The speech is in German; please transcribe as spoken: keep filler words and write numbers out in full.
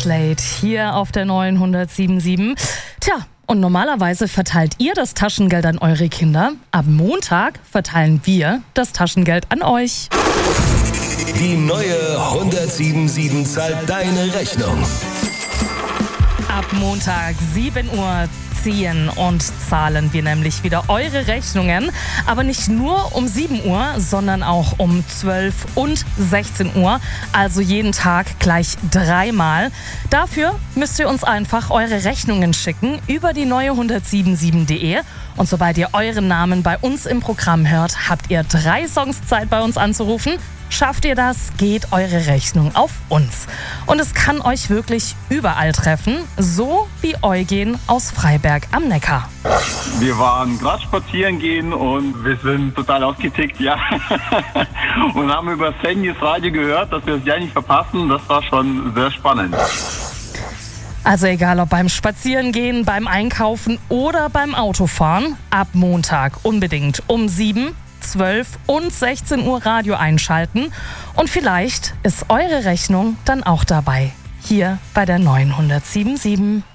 Slate hier auf der neunhundertsieben Komma sieben. Tja, und normalerweise verteilt ihr das Taschengeld an eure Kinder. Ab Montag verteilen wir das Taschengeld an euch. Die neue hundertsieben Komma sieben zahlt deine Rechnung. Ab Montag sieben Uhr ziehen und zahlen wir nämlich wieder eure Rechnungen. Aber nicht nur um sieben Uhr, sondern auch um zwölf und sechzehn Uhr. Also jeden Tag gleich dreimal. Dafür müsst ihr uns einfach eure Rechnungen schicken über die neue hundertsieben Komma sieben punkt de. Und sobald ihr euren Namen bei uns im Programm hört, habt ihr drei Songs Zeit, bei uns anzurufen. Schafft ihr das, geht eure Rechnung auf uns. Und es kann euch wirklich überall treffen, so wie Eugen aus Freiberg am Neckar. Wir waren gerade spazieren gehen und wir sind total ausgetickt, ja. Und haben über das Handy das Radio gehört, dass wir es ja nicht verpassen. Das war schon sehr spannend. Also egal ob beim Spazierengehen, beim Einkaufen oder beim Autofahren, ab Montag unbedingt um sieben, zwölf und sechzehn Uhr Radio einschalten und vielleicht ist eure Rechnung dann auch dabei, hier bei der neuen hundertsieben Komma sieben.